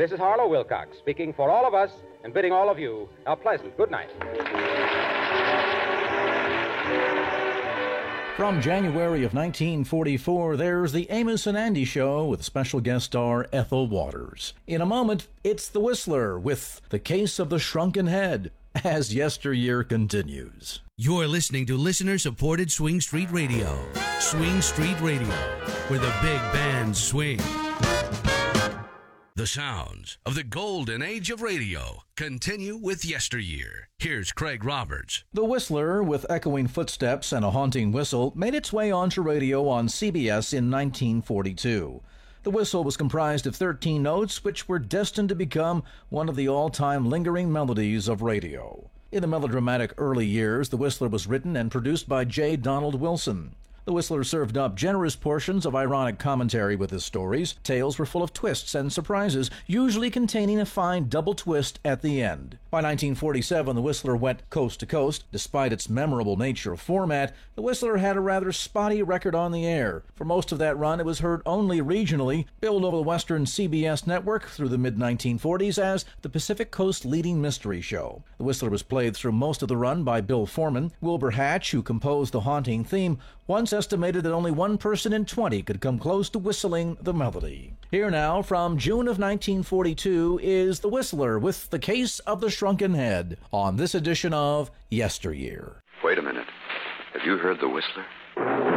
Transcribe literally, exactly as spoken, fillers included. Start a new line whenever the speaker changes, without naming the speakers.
This is Harlow Wilcox speaking for all of us and bidding all of you a pleasant good night.
From January of nineteen forty-four, there's the Amos and Andy Show with special guest star Ethel Waters. In a moment, it's The Whistler with The Case of the Shrunken Head, as yesteryear continues.
You're listening to listener-supported Swing Street Radio. Swing Street Radio, where the big bands swing. The sounds of the golden age of radio continue with yesteryear. Here's Craig Roberts.
The Whistler, with echoing footsteps and a haunting whistle, made its way onto radio on C B S in nineteen forty-two. The whistle was comprised of thirteen notes, which were destined to become one of the all-time lingering melodies of radio. In the melodramatic early years, The Whistler was written and produced by J. Donald Wilson. The Whistler served up generous portions of ironic commentary with his stories. Tales were full of twists and surprises, usually containing a fine double twist at the end. By nineteen forty-seven, The Whistler went coast to coast. Despite its memorable nature of format, The Whistler had a rather spotty record on the air. For most of that run, it was heard only regionally, billed over the Western C B S network through the mid nineteen forties as the Pacific Coast leading mystery show. The Whistler was played through most of the run by Bill Foreman. Wilbur Hatch, who composed the haunting theme, once estimated that only one person in twenty could come close to whistling the melody. Here now, from June of nineteen forty-two, is The Whistler with The Case of the Shrunken Head on this edition of Yesteryear.
Wait a minute. Have you heard The Whistler?